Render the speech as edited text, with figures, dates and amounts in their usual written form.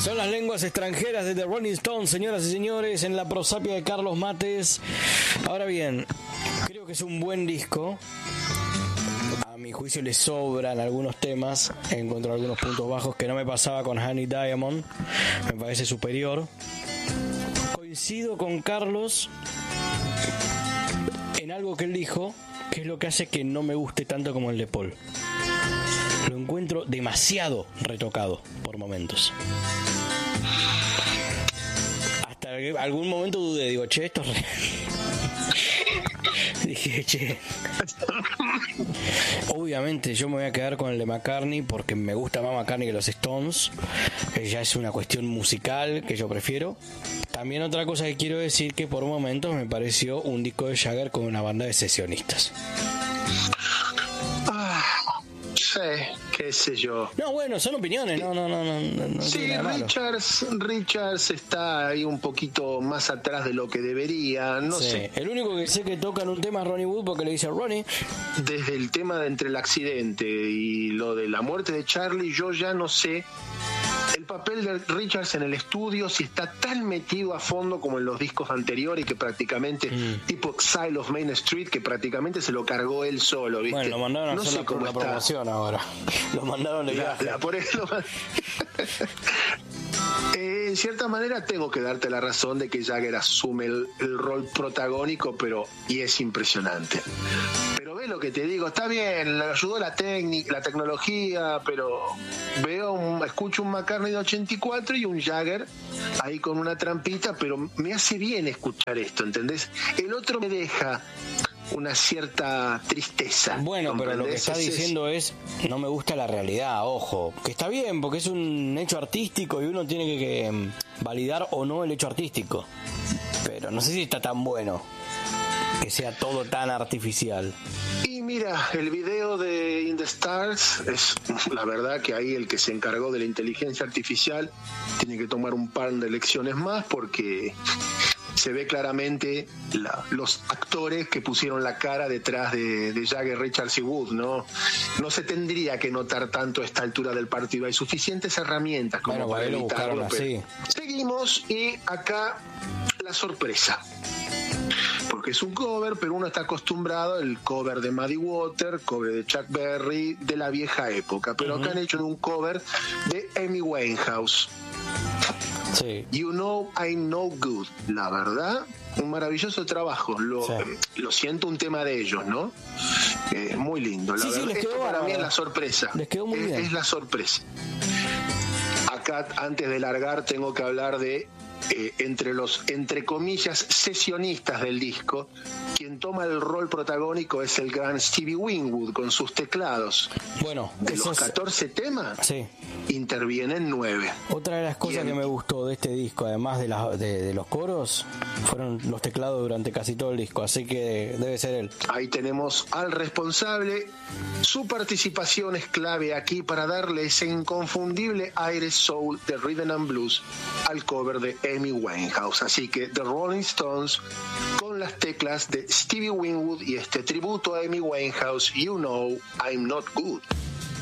Son las lenguas extranjeras de The Rolling Stones, señoras y señores, en la prosapia de Carlos Mates. Ahora bien, creo que es un buen disco. A mi juicio le sobran algunos temas. Encuentro algunos puntos bajos que no me pasaba con Honey Diamond. Me parece superior. Coincido con Carlos en algo que él dijo, que es lo que hace que no me guste tanto como el de Paul. Lo encuentro demasiado retocado por momentos. Hasta algún momento dudé, digo, che, esto es real. Dije, che. Obviamente yo me voy a quedar con el de McCartney porque me gusta más McCartney que los Stones. Ya es una cuestión musical que yo prefiero. También otra cosa que quiero decir, que por momentos me pareció un disco de Jagger con una banda de sesionistas. Sí, qué sé yo. No, bueno, son opiniones, no sí, Richards está ahí un poquito más atrás de lo que debería, no sé. El único que sé que toca en un tema es Ronnie Wood, porque le dice Ronnie. Desde el tema de entre el accidente y lo de la muerte de Charlie, yo ya no sé el papel de Richards en el estudio, si está tan metido a fondo como en los discos anteriores, que prácticamente, tipo Exile of Main Street, que prácticamente se lo cargó él solo, ¿viste? Bueno, lo mandaron a hacer la promoción ahora. Lo mandaron de viaje. Por eso en cierta manera tengo que darte la razón de que Jagger asume el rol protagónico, y es impresionante. Pero ve lo que te digo, está bien, le ayudó la tecnología, pero escucho un McCartney de 84 y un Jagger ahí con una trampita, pero me hace bien escuchar esto, ¿entendés? El otro me deja una cierta tristeza. Bueno, ¿comprendés? pero lo que está diciendo es, no me gusta la realidad, ojo, que está bien, porque es un hecho artístico y uno tiene que validar o no el hecho artístico, pero no sé si está tan bueno que sea todo tan artificial. Y mira, el video de In the Stars es la verdad que ahí el que se encargó de la inteligencia artificial tiene que tomar un par de lecciones más, porque se ve claramente los actores que pusieron la cara detrás de Jagger, Richards y Wood, ¿no? No se tendría que notar tanto a esta altura del partido. Hay suficientes herramientas como para evitarlo. Seguimos, y acá la sorpresa. Porque es un cover, pero uno está acostumbrado al cover de Muddy Waters, cover de Chuck Berry, de la vieja época. Pero acá han hecho un cover de Amy Winehouse. Sí. You Know I'm No Good. La verdad, un maravilloso trabajo. Lo siento, un tema de ellos, ¿no? Muy lindo. La verdad, esto para mí es la sorpresa. Les quedó muy bien. Es la sorpresa. Acá, antes de largar, tengo que hablar de entre los, entre comillas, sesionistas del disco. Quien toma el rol protagónico es el gran Stevie Winwood con sus teclados. Bueno, de los 14 temas, intervienen 9. Otra de las cosas que me gustó de este disco, además de los coros, fueron los teclados durante casi todo el disco, así que debe ser él. Ahí tenemos al responsable. Su participación es clave aquí para darle ese inconfundible aire soul de Rhythm and Blues al cover de Amy Winehouse. Así que The Rolling Stones con las teclas de Stevie Winwood y este tributo a Amy Winehouse, You Know I'm Not Good.